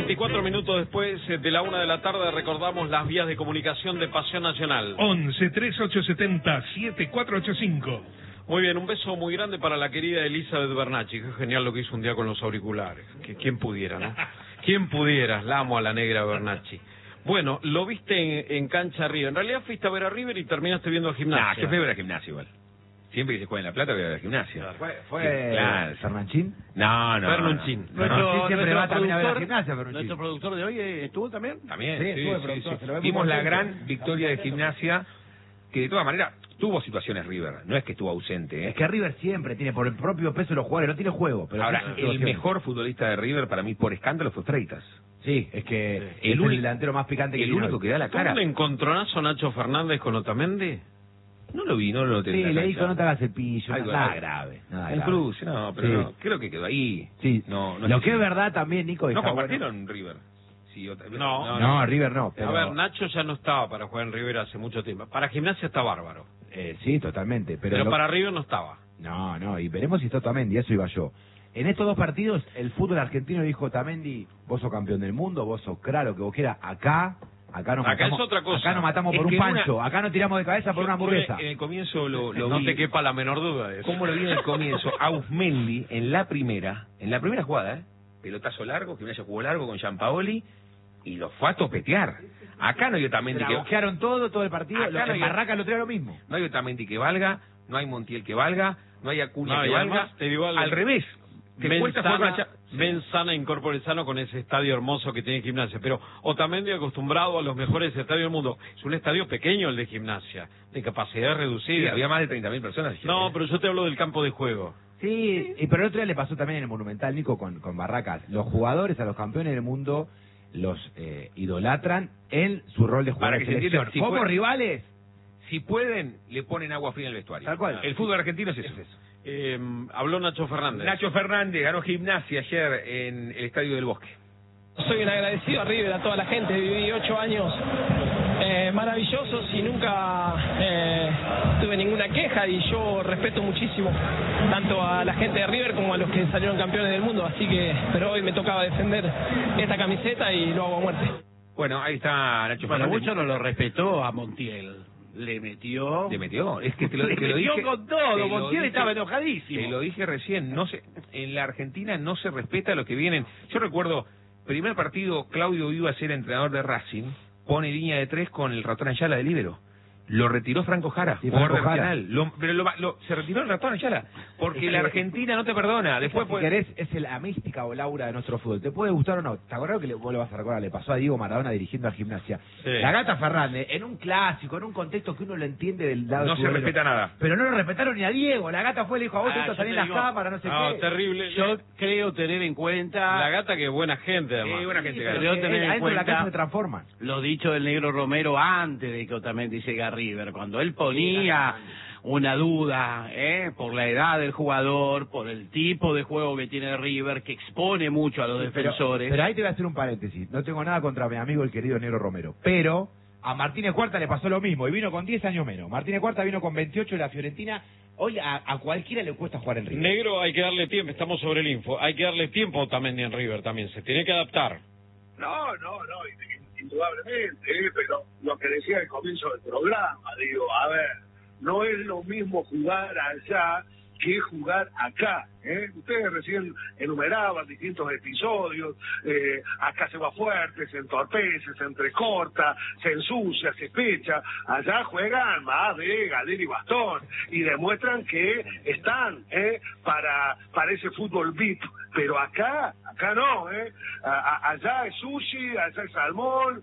24 minutos después de la 1 de la tarde recordamos las vías de comunicación de Pasión Nacional. 11 3870 7485. Muy bien, un beso muy grande para la querida Elizabeth Bernacchi. Qué genial lo que hizo un día con los auriculares. ¿Quién pudiera, no? ¿Quién pudiera? La amo a la negra Bernacchi. Bueno, lo viste en cancha River. En realidad fuiste a ver a River y terminaste viendo a Gimnasia. Nah, yo fui a ver a Gimnasia igual. Siempre que se juega en La Plata voy a ver a Gimnasia. ¿Fue claro. Fernanchín? No. Fernanchín. Siempre va también a ver a Gimnasia, Fernanchín. Nuestro productor de hoy estuvo también. También, Sí, estuvo de productor, se lo vemos Vimos la contento. gran victoria de Gimnasia, que de todas maneras tuvo situaciones River, no es que estuvo ausente, ¿eh? Es que River siempre tiene, por el propio peso de los jugadores, no tiene juego. Pero Ahora, sí, el siempre. mejor futbolista de River para mí por escándalo fue Freitas. Sí, es que El es único- el delantero más picante que El tiene único hoy. que da la ¿Tuvo cara. un encontronazo Nacho Fernández con Otamendi? No lo vi, no lo Sí, tenía. le dijo no te hagas el pillo, Algo nada grave. grave. Nada Un grave. cruce, no, pero Sí. no, creo que quedó ahí. Sí, No, lo sé que si- es verdad también, Nico, No está compartieron River. Sí, No, River no. Pero, A ver, Nacho ya no estaba para jugar en River hace mucho tiempo. Para Gimnasia está bárbaro. sí, totalmente. Pero, Para River no estaba. No, y veremos si está Otamendi, eso iba yo. En estos dos partidos, el fútbol argentino dijo, Otamendi, vos sos campeón del mundo, vos sos claro que vos quieras, acá nos Acá matamos, es otra cosa. acá nos matamos Es por un que pancho, acá nos tiramos de cabeza por una hamburguesa. En el comienzo lo No vi. te quepa la menor duda de eso. ¿Cómo lo vi en el comienzo? Ausmendi en la primera jugada, pelotazo largo, Gimnasia jugó largo con Gianpaoli y lo fue a topetear. Acá no hay Se Otamendi la que boquearon todo el partido, Acá no en hay- Barraca lo trae lo mismo. no hay Otamendi que valga, no hay Montiel que valga, no hay Acuña No, que y valga. además, te digo algo. Al revés. Te cuesta jugar con la cha- Ven sana, incorpore sano con ese estadio hermoso que tiene Gimnasia. Pero Otamendi acostumbrado a los mejores estadios del mundo. Es un estadio pequeño el de Gimnasia, de capacidad Sí, reducida. había más de 30.000 personas. No, pero yo te hablo del campo de juego. Sí, pero el otro día le pasó también en el Monumental, Nico, con Barracas. Los jugadores a los campeones del mundo los idolatran en su rol de jugador Para de que se selección. entienda, si Como fue- rivales, Si pueden, le ponen agua fría en el vestuario. Tal cual. El fútbol argentino es eso. Habló Nacho Fernández. Nacho Fernández ganó Gimnasia ayer en el Estadio del Bosque. Soy un agradecido a River, a toda la gente. Viví 8 años maravillosos y nunca tuve ninguna queja, y yo respeto muchísimo tanto a la gente de River como a los que salieron campeones del mundo, así que, pero hoy me tocaba defender esta camiseta y lo hago a muerte. Bueno, ahí está Nacho Bueno, Fernández. mucho no lo respetó a Montiel. Le metió. Le metió, es que te lo Le dije. metió con todo, te lo Montiel dije- estaba enojadísimo. Te lo dije recién, en la Argentina no se respeta lo que vienen. Yo recuerdo, primer partido, Claudio iba a ser entrenador de Racing, pone línea de 3 con el ratón Ayala de líbero. Lo retiró Franco Jara, Sí, jugador Franco de Jara. Arsenal. Se retiró el ratón Ayala, porque la Argentina no te perdona. Después si querés, es la mística o el aura de nuestro fútbol. ¿Te puede gustar o no? ¿Te acordás que vos lo vas a recordar? Le pasó a Diego Maradona dirigiendo a Gimnasia. Sí. La Gata Fernández, en un clásico, en un contexto que uno lo entiende del lado no se futbolero. respeta nada. Pero no lo respetaron ni a Diego. La Gata fue y le dijo, a vos te yo salí en te las digo, cámaras, no sé No, qué. terrible. Yo creo tener en cuenta La Gata que es buena gente, además. Sí, buena gente, Pero Creo que tener en adentro de la cuenta- casa se transforman. los dichos del Negro Romero antes de que Otamendi llegue a River, cuando él ponía una duda por la edad del jugador, por el tipo de juego que tiene River, que expone mucho a los defensores. Pero ahí te voy a hacer un paréntesis. No tengo nada contra mi amigo el querido Negro Romero. Pero a Martínez Cuarta le pasó lo mismo y vino con 10 años menos. Martínez Cuarta vino con 28 de la Fiorentina. Hoy a cualquiera le cuesta jugar en River. Negro, hay que darle tiempo, estamos sobre el info. Hay que darle tiempo a Otamendi en River también. Se tiene que adaptar. No, indudablemente, pero lo que decía al comienzo del programa, digo, a ver, no es lo mismo jugar allá que jugar acá. Ustedes recién enumeraban distintos episodios, acá se va fuerte, se entorpece, se entrecorta, se ensucia, se pecha, allá juegan más de galera y bastón y demuestran que están para ese fútbol VIP, pero acá no, allá es sushi, allá es salmón,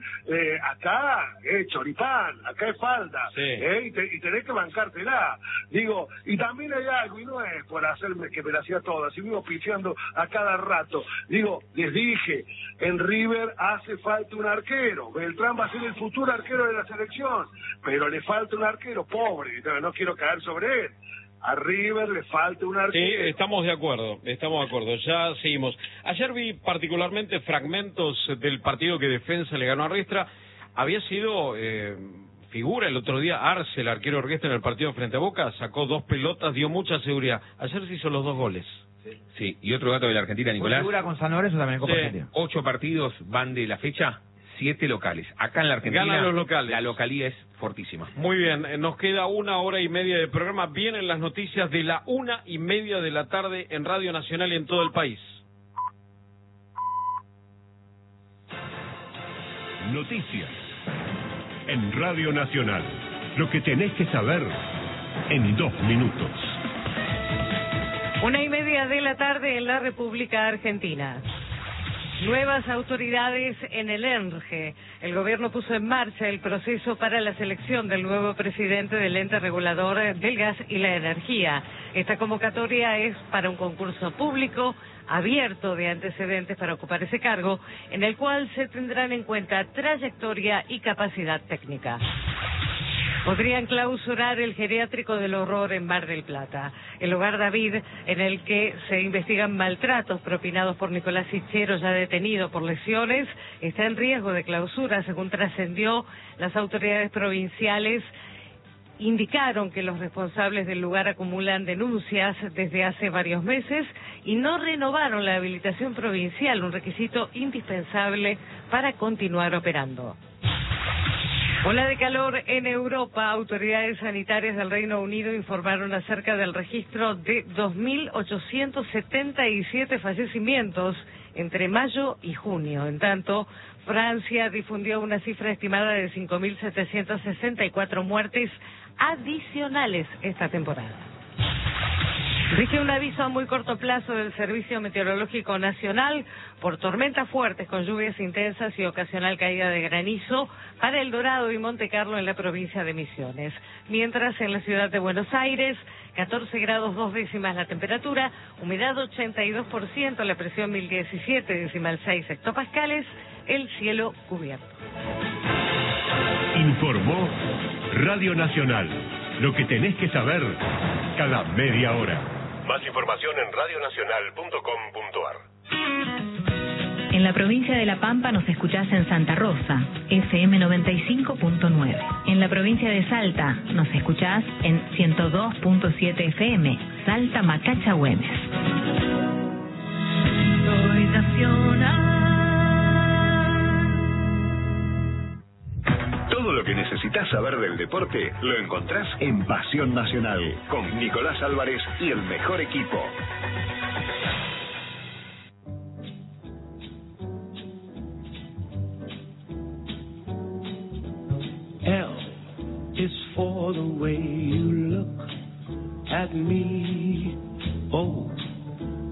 acá es choripán, acá es falda, Sí. y tenés que bancártela, digo, y también hay algo, y no es por hacerme que me la hacía todas, y vivo picheando a cada rato, digo, les dije, en River hace falta un arquero, Beltrán va a ser el futuro arquero de la selección, pero le falta un arquero, pobre, no quiero caer sobre él. A River le falta un Sí, arquero. estamos de acuerdo, ya seguimos. Ayer vi particularmente fragmentos del partido que Defensa le ganó a Riestra. Había sido figura el otro día Arce, el arquero Riestra, en el partido frente a Boca, sacó 2 pelotas, dio mucha seguridad. Ayer se hizo los 2 goles. Sí, Sí, y otro dato de la Argentina, Nicolás. Figura con San Lorenzo también en Copa Sí. Argentina. 8 partidos van de la fecha, 7 locales. Acá en la Argentina Ganan los locales. la localía es fortísima. Muy bien, nos queda 1 hora y media de programa. Vienen las noticias de la 1:30 de la tarde en Radio Nacional y en todo el país. Noticias en Radio Nacional. Lo que tenés que saber en 2 minutos. 1:30 de la tarde en la República Argentina. Nuevas autoridades en el ENRGE. El gobierno puso en marcha el proceso para la selección del nuevo presidente del ente regulador del gas y la energía. Esta convocatoria es para un concurso público abierto de antecedentes para ocupar ese cargo, en el cual se tendrán en cuenta trayectoria y capacidad técnica. Podrían clausurar el geriátrico del horror en Mar del Plata. El hogar David, en el que se investigan maltratos propinados por Nicolás Sichero, ya detenido por lesiones, está en riesgo de clausura, según trascendió. Las autoridades provinciales indicaron que los responsables del lugar acumulan denuncias desde hace varios meses y no renovaron la habilitación provincial, un requisito indispensable para continuar operando. Ola de calor en Europa. Autoridades sanitarias del Reino Unido informaron acerca del registro de 2.877 fallecimientos entre mayo y junio. En tanto, Francia difundió una cifra estimada de 5.764 muertes adicionales esta temporada. Rige un aviso a muy corto plazo del Servicio Meteorológico Nacional por tormentas fuertes con lluvias intensas y ocasional caída de granizo para El Dorado y Monte Carlo en la provincia de Misiones. Mientras en la ciudad de Buenos Aires, 14 grados 2 décimas la temperatura, humedad 82%, la presión 1017,6 hectopascales, el cielo cubierto. Informó Radio Nacional. Lo que tenés que saber cada media hora. Más información en radionacional.com.ar. En la provincia de La Pampa nos escuchás en Santa Rosa, FM 95.9. En la provincia de Salta nos escuchás en 102.7 FM, Salta Macacha Güemes. Soy nacional. Todo lo que necesitas saber del deporte lo encontrás en Pasión Nacional, con Nicolás Álvarez y el mejor equipo. L is for the way you look at me.